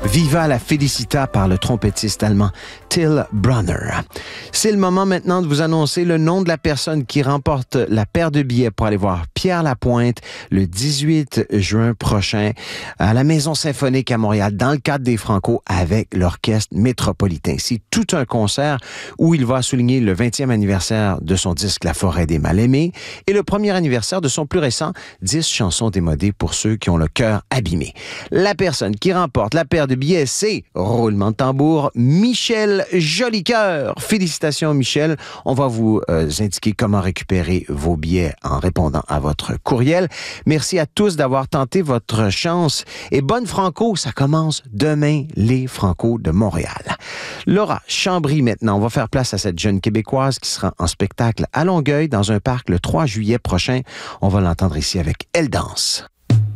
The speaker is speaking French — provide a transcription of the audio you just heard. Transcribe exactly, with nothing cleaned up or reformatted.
Viva la Felicita par le trompettiste allemand Till Brunner. C'est le moment maintenant de vous annoncer le nom de la personne qui remporte la paire de billets pour aller voir Pierre Lapointe le dix-huit juin prochain à la Maison Symphonique à Montréal dans le cadre des Franco avec l'Orchestre Métropolitain. C'est tout un concert où il va souligner le vingtième anniversaire de son disque La Forêt des Mal-Aimés et le premier anniversaire de son plus récent dix chansons démodées pour ceux qui ont le cœur abîmé. La personne qui remporte la paire de billets, c'est, roulement de tambour, Michel Jolicoeur. Félicitations, Michel. On va vous euh, indiquer comment récupérer vos billets en répondant à votre courriel. Merci à tous d'avoir tenté votre chance. Et bonne Franco, ça commence demain, les Franco de Montréal. Laura Chambry, maintenant, on va faire place à cette jeune Québécoise qui sera en spectacle à Longueuil dans un parc le trois juillet prochain. On va l'entendre ici avec Elle danse.